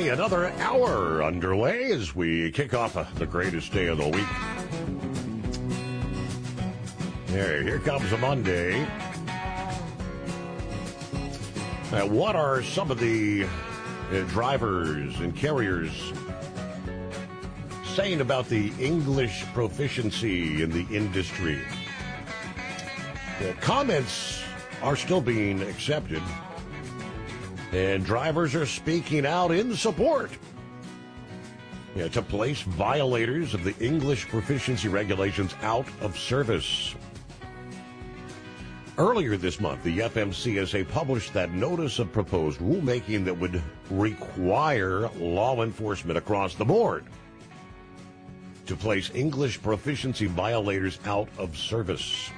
Hey, another hour underway as we kick off the greatest day of the week. Here comes a Monday. What are some of the drivers and carriers saying about the English proficiency in the industry? Comments are still being accepted, and drivers are speaking out in support to place violators of the English proficiency regulations out of service. Earlier this month, the FMCSA published that notice of proposed rulemaking that would require law enforcement across the board to place English proficiency violators out of service.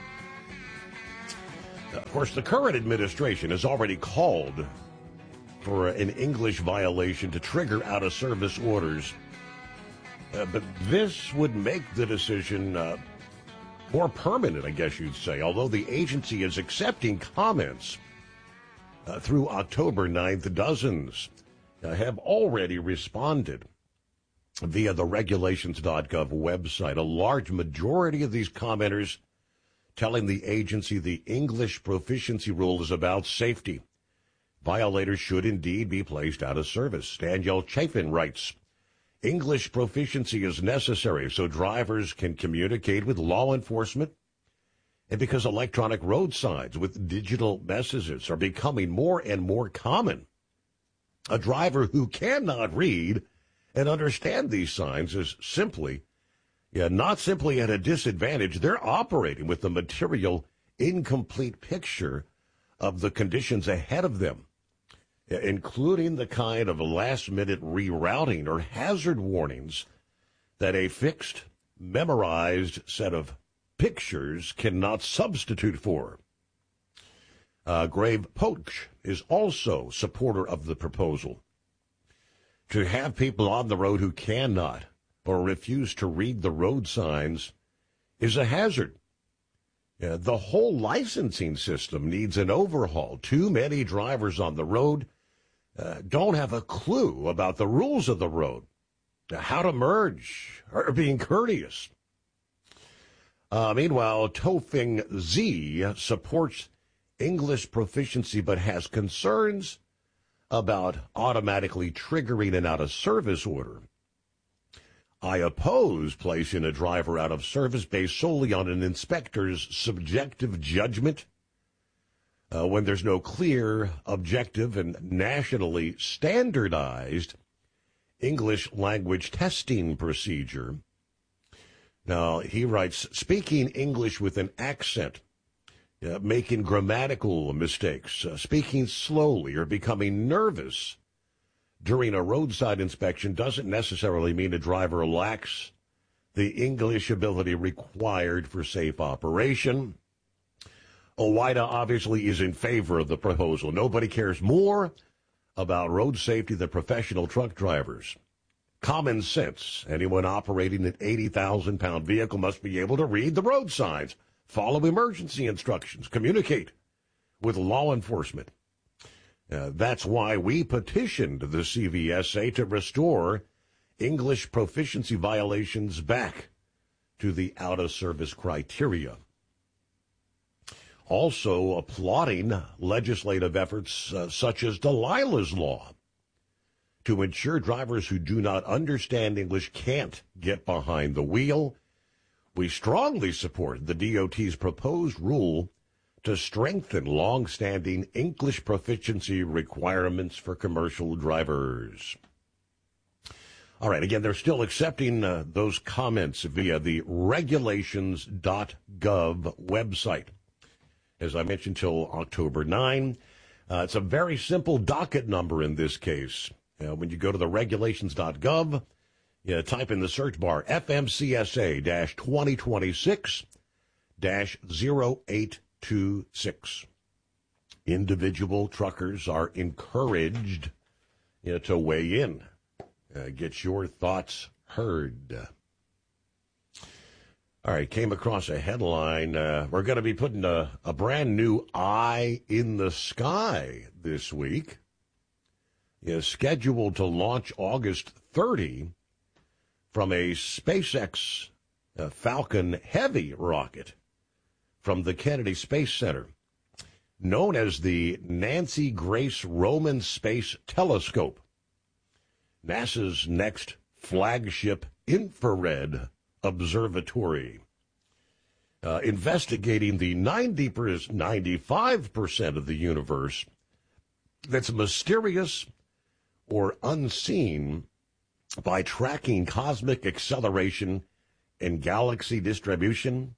Of course, the current administration has already called for an English violation to trigger out-of-service orders. But this would make the decision more permanent, I guess you'd say, although the agency is accepting comments. Through October 9th, dozens have already responded via the regulations.gov website. A large majority of these commenters telling the agency the English proficiency rule is about safety. Violators should indeed be placed out of service. Danielle Chafin writes, English proficiency is necessary so drivers can communicate with law enforcement, and because electronic road signs with digital messages are becoming more and more common. A driver who cannot read and understand these signs is not simply at a disadvantage. They're operating with the material, incomplete picture of the conditions ahead of them, including the kind of last-minute rerouting or hazard warnings that a fixed, memorized set of pictures cannot substitute for. Grave Poach is also supporter of the proposal. To have people on the road who cannot or refuse to read the road signs is a hazard. The whole licensing system needs an overhaul. Too many drivers on the road don't have a clue about the rules of the road, how to merge, or being courteous. Meanwhile, Tofing Z supports English proficiency but has concerns about automatically triggering an out-of-service order. I oppose placing a driver out of service based solely on an inspector's subjective judgment when there's no clear, objective, and nationally standardized English language testing procedure. Now, he writes, speaking English with an accent, making grammatical mistakes, speaking slowly, or becoming nervous during a roadside inspection doesn't necessarily mean a driver lacks the English ability required for safe operation. OOIDA obviously is in favor of the proposal. Nobody cares more about road safety than professional truck drivers. Common sense. Anyone operating an 80,000-pound vehicle must be able to read the road signs, follow emergency instructions, communicate with law enforcement. That's why we petitioned the CVSA to restore English proficiency violations back to the out-of-service criteria. Also applauding legislative efforts such as Delilah's Law to ensure drivers who do not understand English can't get behind the wheel. We strongly support the DOT's proposed rule to strengthen long-standing English proficiency requirements for commercial drivers. All right, again, they're still accepting those comments via the regulations.gov website. As I mentioned, till October 9. It's a very simple docket number in this case. When you go to the regulations.gov, type in the search bar FMCSA-2026-0826. Individual truckers are encouraged to weigh in. Get your thoughts heard. All right, came across a headline. We're going to be putting a brand new eye in the sky this week. is scheduled to launch August 30 from a SpaceX Falcon Heavy rocket from the Kennedy Space Center, known as the Nancy Grace Roman Space Telescope, NASA's next flagship infrared observatory, investigating the 95% of the universe that's mysterious or unseen by tracking cosmic acceleration and galaxy distribution.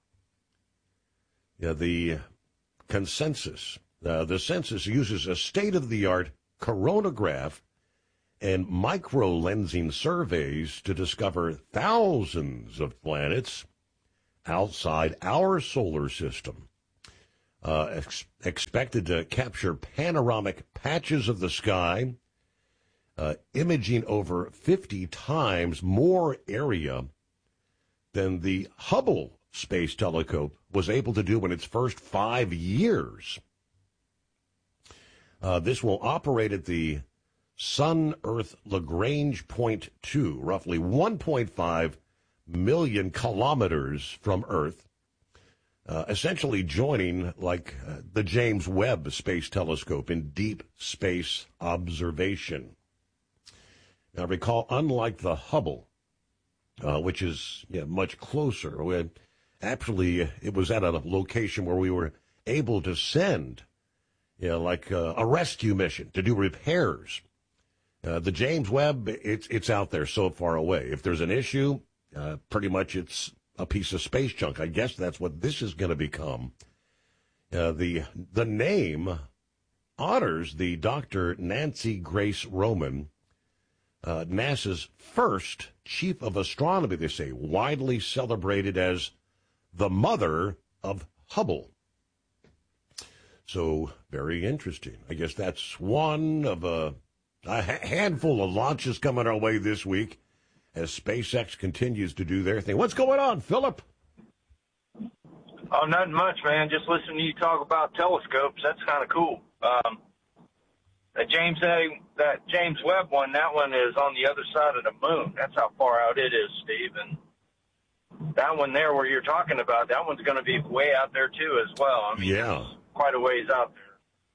The census uses a state-of-the-art coronagraph and micro-lensing surveys to discover thousands of planets outside our solar system, expected to capture panoramic patches of the sky, imaging over 50 times more area than the Hubble Space Telescope was able to do in its first 5 years. This will operate at the Sun-Earth Lagrange Point 2, roughly 1.5 million kilometers from Earth, essentially joining the James Webb Space Telescope in deep space observation. Now, recall, unlike the Hubble, which is much closer, actually, it was at a location where we were able to send, a rescue mission to do repairs. The James Webb, it's out there so far away. If there's an issue, pretty much it's a piece of space junk. I guess that's what this is going to become. The name honors the Dr. Nancy Grace Roman, NASA's first chief of astronomy, they say, widely celebrated as the mother of Hubble. So, very interesting. I guess that's one of a handful of launches coming our way this week as SpaceX continues to do their thing. What's going on, Philip? Oh, nothing much, man. Just listening to you talk about telescopes. That's kind of cool. That James Webb one, that one is on the other side of the moon. That's how far out it is, Steve. And that one there where you're talking about, that one's going to be way out there, too, as well. I mean, it's quite a ways out there.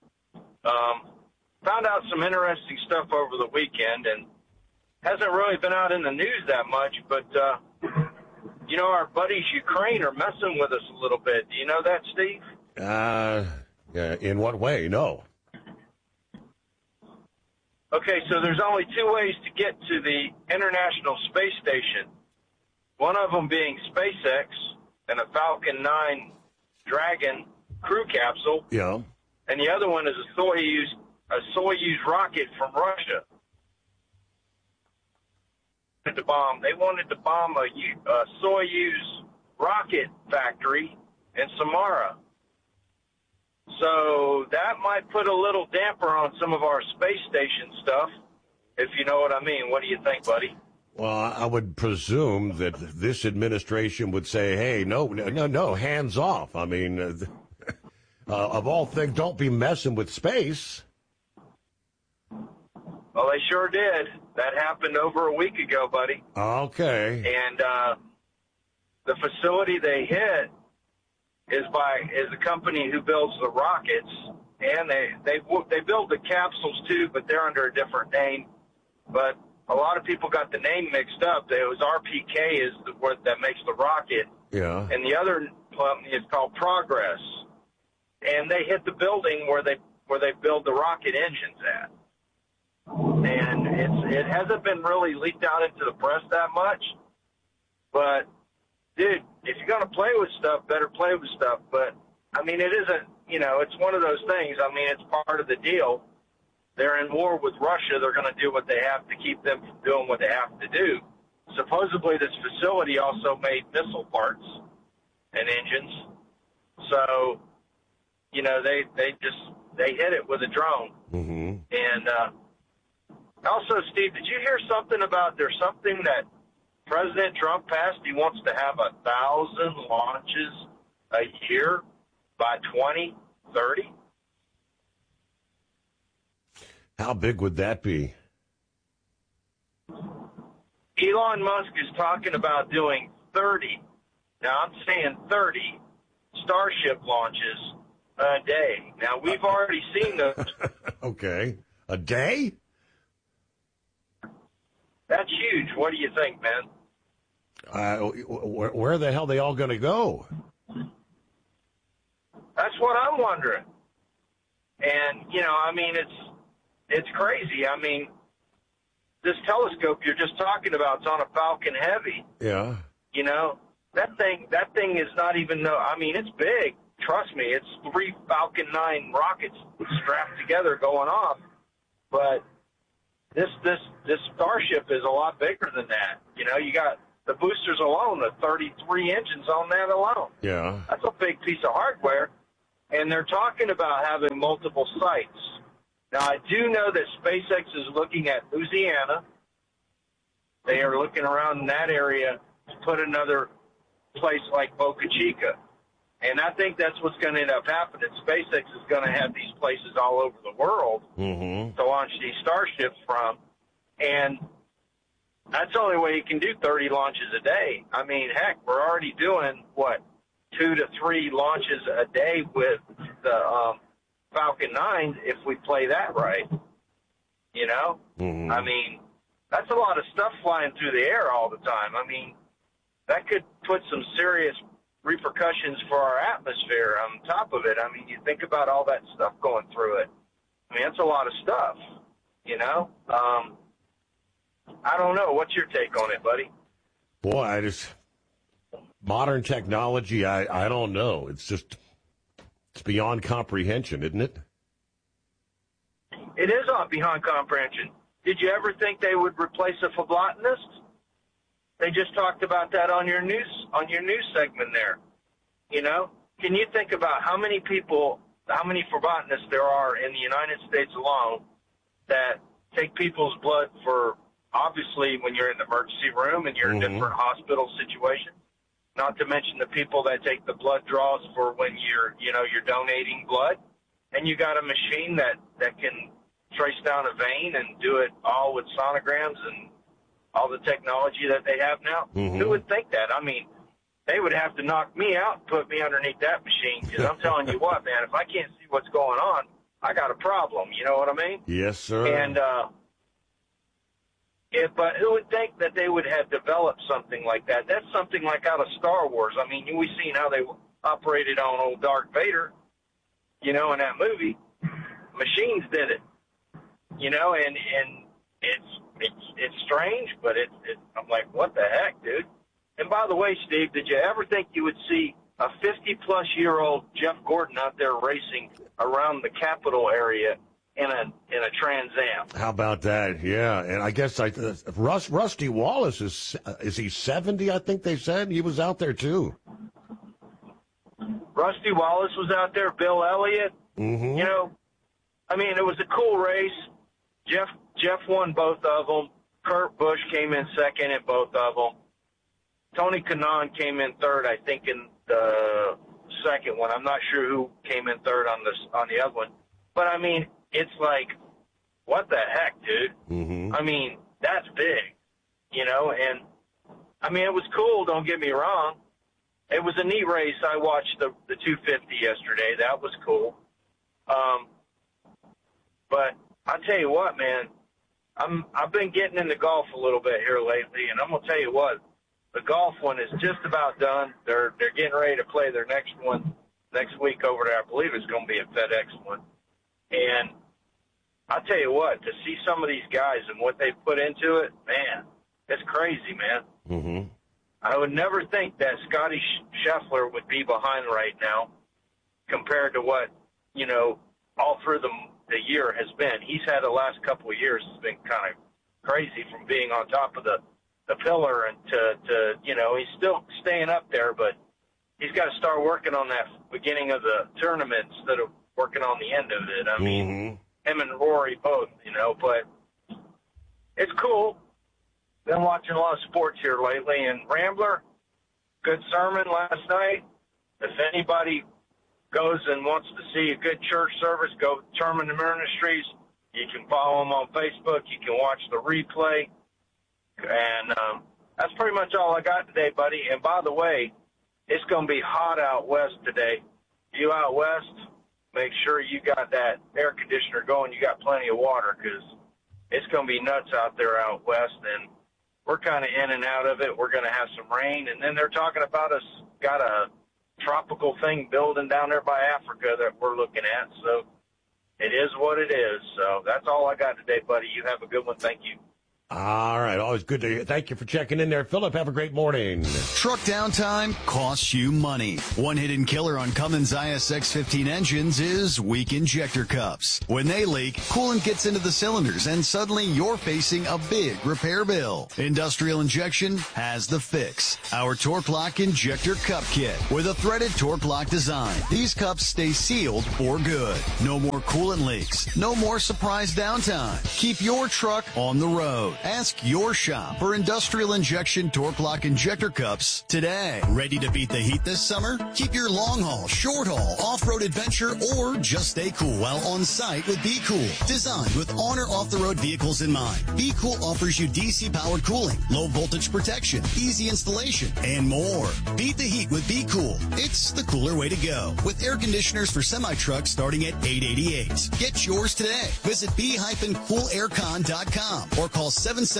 Found out some interesting stuff over the weekend, and hasn't really been out in the news that much, but, our buddies Ukraine are messing with us a little bit. Do you know that, Steve? In what way? No. Okay, so there's only two ways to get to the International Space Station. One of them being SpaceX and a Falcon 9 Dragon crew capsule. Yeah. And the other one is a Soyuz rocket from Russia. They wanted to bomb a Soyuz rocket factory in Samara. So that might put a little damper on some of our space station stuff, if you know what I mean. What do you think, buddy? Well, I would presume that this administration would say, hey, no, hands off. I mean, of all things, don't be messing with space. Well, they sure did. That happened over a week ago, buddy. Okay. And the facility they hit is a company who builds the rockets, and they build the capsules too, but they're under a different name. But a lot of people got the name mixed up. It was RPK is the word that makes the rocket. Yeah. And the other company is called Progress. And they hit the building where they build the rocket engines at. And it hasn't been really leaked out into the press that much. But, dude, if you're going to play with stuff, better play with stuff. But, I mean, it isn't, it's one of those things. I mean, it's part of the deal. They're in war with Russia. They're going to do what they have to keep them from doing what they have to do. Supposedly, this facility also made missile parts and engines. So, they hit it with a drone. Mm-hmm. And also, Steve, did you hear something about there's something that President Trump passed? He wants to have 1,000 launches a year by 2030. How big would that be? Elon Musk is talking about doing 30. Now, I'm saying 30 Starship launches a day. Now, we've already seen those. Okay. A day? That's huge. What do you think, man? Where the hell are they all going to go? That's what I'm wondering. And, I mean, it's crazy. I mean, this telescope you're just talking about is on a Falcon Heavy. Yeah. That thing is not even, I mean, it's big. Trust me, it's 3 Falcon 9 rockets strapped together going off. But this Starship is a lot bigger than that. You got the boosters alone, the 33 engines on that alone. Yeah. That's a big piece of hardware. And they're talking about having multiple sites. Now, I do know that SpaceX is looking at Louisiana. They are looking around in that area to put another place like Boca Chica. And I think that's what's going to end up happening. SpaceX is going to have these places all over the world to launch these Starships from. And that's the only way you can do 30 launches a day. I mean, heck, we're already doing, 2 to 3 launches a day with the Falcon 9 if we play that right. I mean, that's a lot of stuff flying through the air all the time. I mean, that could put some serious repercussions for our atmosphere on top of it. I mean, you think about all that stuff going through it. I mean, that's a lot of stuff, I don't know. What's your take on it, buddy? Boy, modern technology, I don't know. It's beyond comprehension, isn't it? It is beyond comprehension. Did you ever think they would replace a phlebotomist? They just talked about that on your news segment there. Can you think about how many phlebotomists there are in the United States alone that take people's blood for, obviously, when you're in the emergency room and you're in different hospital situations? Not to mention the people that take the blood draws for when you're donating blood. And you got a machine that can trace down a vein and do it all with sonograms and all the technology that they have now. Who would think that? I mean, they would have to knock me out and put me underneath that machine, because I'm telling you what, man, if I can't see what's going on, I got a problem. You know what I mean? Yes, sir. And but who would think that they would have developed something like that? That's something like out of Star Wars. I mean, we've seen how they operated on old Darth Vader, in that movie. Machines did it, and it's strange, but I'm like, what the heck, dude? And by the way, Steve, did you ever think you would see a 50-plus-year-old Jeff Gordon out there racing around the Capitol area in a Trans Am? How about that? Yeah, and I guess Rusty Wallace is he 70? I think they said he was out there too. Rusty Wallace was out there. Bill Elliott. I mean, it was a cool race. Jeff won both of them. Kurt Busch came in second in both of them. Tony Kanaan came in third, I think, in the second one. I'm not sure who came in third on the other one. But, I mean, it's like, what the heck, dude? I mean, that's big, and, I mean, it was cool, don't get me wrong. It was a neat race. I watched the 250 yesterday. That was cool. But I'll tell you what, man, I've been getting into golf a little bit here lately, and I'm going to tell you what, the golf one is just about done. They're getting ready to play their next one next week over there. I believe it's going to be a FedEx one. And I'll tell you what, to see some of these guys and what they put into it, man, it's crazy, man. I would never think that Scotty Scheffler would be behind right now compared to what, all through the year has been. He's had the last couple of years has been kind of crazy, from being on top of the pillar and to he's still staying up there, but he's got to start working on that beginning of the tournament instead of working on the end of it. I mean, him and Rory both, but it's cool. Been watching a lot of sports here lately, and Rambler, good sermon last night. If anybody goes and wants to see a good church service, go to Terman Ministries. You can follow them on Facebook. You can watch the replay. And that's pretty much all I got today, buddy. And by the way, it's going to be hot out west today. You out west, make sure you got that air conditioner going. You got plenty of water, because it's going to be nuts out there out west. And we're kind of in and out of it. We're going to have some rain. And then they're talking about us got a tropical thing building down there by Africa that we're looking at. So it is what it is. So that's all I got today, buddy. You have a good one. Thank you. All right. Always good to hear. Thank you for checking in there, Philip. Have a great morning. Truck downtime costs you money. One hidden killer on Cummins ISX 15 engines is weak injector cups. When they leak, coolant gets into the cylinders, and suddenly you're facing a big repair bill. Industrial Injection has the fix. Our Torque Lock Injector Cup Kit with a threaded Torque Lock design. These cups stay sealed for good. No more coolant leaks. No more surprise downtime. Keep your truck on the road. Ask your shop for Industrial Injection Torque Lock Injector Cups today. Ready to beat the heat this summer? Keep your long haul, short haul, off-road adventure, or just stay cool while on site with Be Cool. Designed with on or off-the-road vehicles in mind, Be Cool offers you DC-powered cooling, low voltage protection, easy installation, and more. Beat the heat with Be Cool. It's the cooler way to go. With air conditioners for semi-trucks starting at $888. Get yours today. Visit be-coolaircon.com or call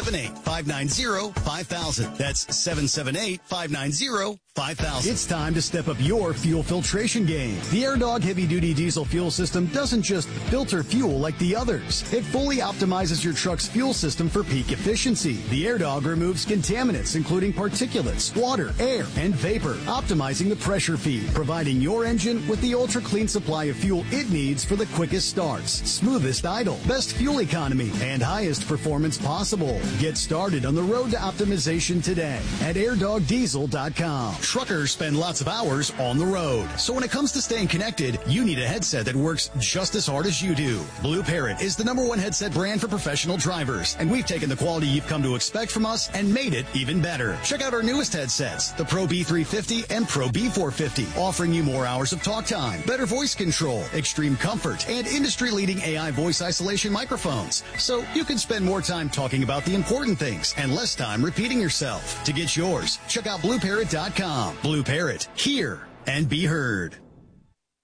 778-590-5000. That's 778-590-5000. It's time to step up your fuel filtration game. The AirDog heavy-duty diesel fuel system doesn't just filter fuel like the others. It fully optimizes your truck's fuel system for peak efficiency. The AirDog removes contaminants, including particulates, water, air, and vapor, optimizing the pressure feed, providing your engine with the ultra-clean supply of fuel it needs for the quickest starts, smoothest idle, best fuel economy, and highest performance possible. Get started on the road to optimization today at airdogdiesel.com. Truckers spend lots of hours on the road. So when it comes to staying connected, you need a headset that works just as hard as you do. Blue Parrot is the #1 headset brand for professional drivers, and we've taken the quality you've come to expect from us and made it even better. Check out our newest headsets, the Pro B350 and Pro B450, offering you more hours of talk time, better voice control, extreme comfort, and industry-leading AI voice isolation microphones. So you can spend more time talking about the important things and less time repeating yourself. To get yours, check out BlueParrot.com. Blue Parrot, hear and be heard.